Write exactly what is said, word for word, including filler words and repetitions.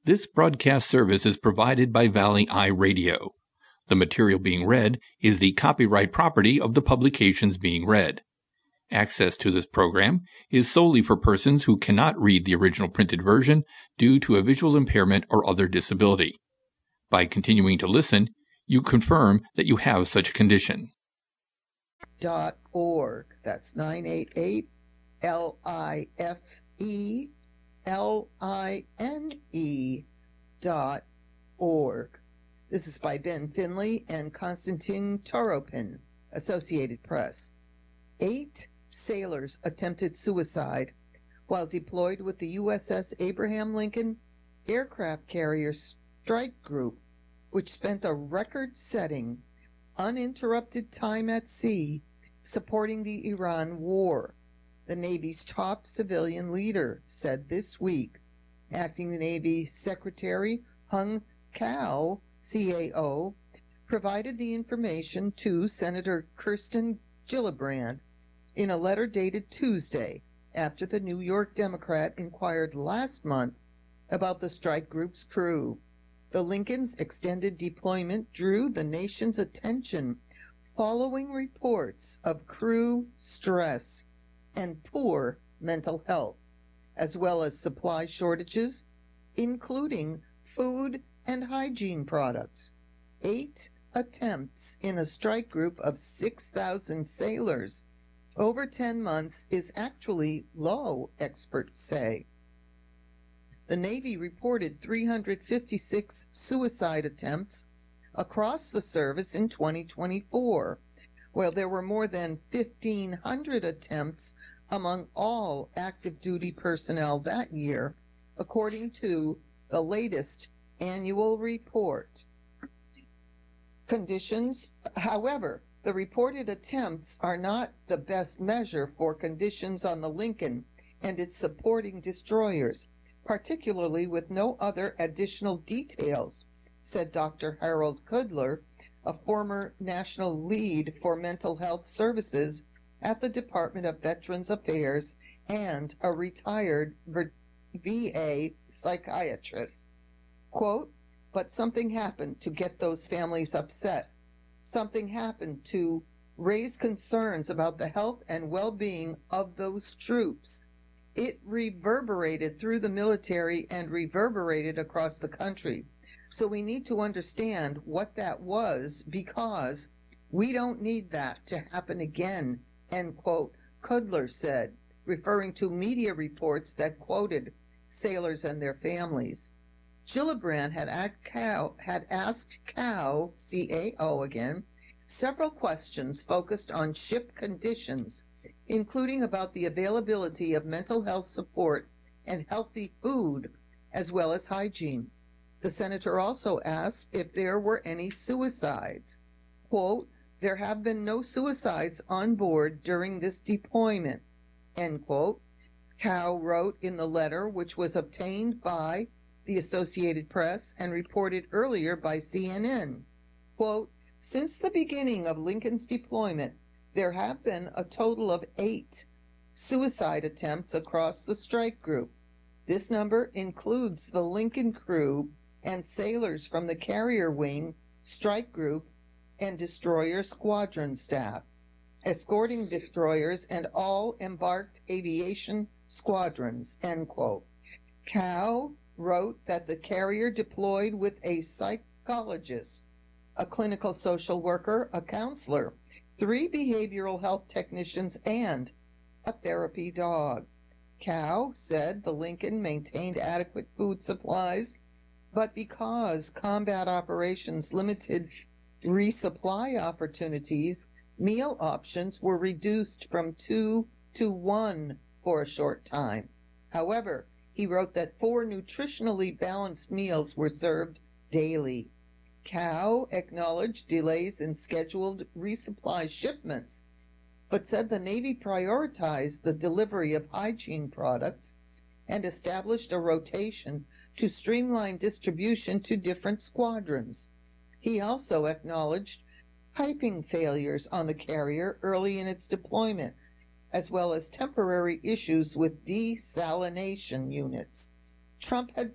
This broadcast service is provided by Valley Eye Radio. The material being read is the copyright property of the publications being read. Access to this program is solely for persons who cannot read the original printed version due to a visual impairment or other disability. By continuing to listen, you confirm that you have such a condition. Dot org. That's nine eight eight L I F E L I N E dot org. This is by Ben Finley and Konstantin Toropin, Associated Press. Eight sailors attempted suicide while deployed with the U S S Abraham Lincoln aircraft carrier strike group, which spent a record-setting, uninterrupted time at sea supporting the Iran war, the Navy's top civilian leader said this week. Acting Navy Secretary Hung Cao, C A O, provided the information to Senator Kirsten Gillibrand in a letter dated Tuesday after the New York Democrat inquired last month about the strike group's crew. The Lincoln's extended deployment drew the nation's attention following reports of crew stress and poor mental health, as well as supply shortages, including food and hygiene products. Eight attempts in a strike group of six thousand sailors over ten months is actually low, experts say. The Navy reported three hundred fifty-six suicide attempts across the service in twenty twenty-four, while there were more than fifteen hundred attempts among all active duty personnel that year, according to the latest annual report. Conditions, however, the reported attempts are not the best measure for conditions on the Lincoln and its supporting destroyers, particularly with no other additional details, said Doctor Harold Kudler, a former national lead for mental health services at the Department of Veterans Affairs and a retired V A psychiatrist. Quote, but something happened to get those families upset. Something happened to raise concerns about the health and well-being of those troops. It reverberated through the military and reverberated across the country. So we need to understand what that was, because we don't need that to happen again, end quote, Kudler said, referring to media reports that quoted sailors and their families. Gillibrand had, Cao, had asked Cao, C A O again, several questions focused on ship conditions, including about the availability of mental health support and healthy food, as well as hygiene. The senator also asked if there were any suicides. Quote, there have been no suicides on board during this deployment, end quote. Cao wrote in the letter, which was obtained by the Associated Press and reported earlier by C N N. Quote, since the beginning of Lincoln's deployment, there have been a total of eight suicide attempts across the strike group. This number includes the Lincoln crew and sailors from the carrier wing, strike group, and destroyer squadron staff, escorting destroyers and all embarked aviation squadrons, end quote. Cao wrote that the carrier deployed with a psychologist, a clinical social worker, a counselor, three behavioral health technicians, and a therapy dog. Cao said the Lincoln maintained adequate food supplies, but because combat operations limited resupply opportunities, meal options were reduced from two to one for a short time. However, he wrote that four nutritionally balanced meals were served daily. Cao acknowledged delays in scheduled resupply shipments, but said the Navy prioritized the delivery of hygiene products and established a rotation to streamline distribution to different squadrons. He also acknowledged piping failures on the carrier early in its deployment, as well as temporary issues with desalination units. Trump had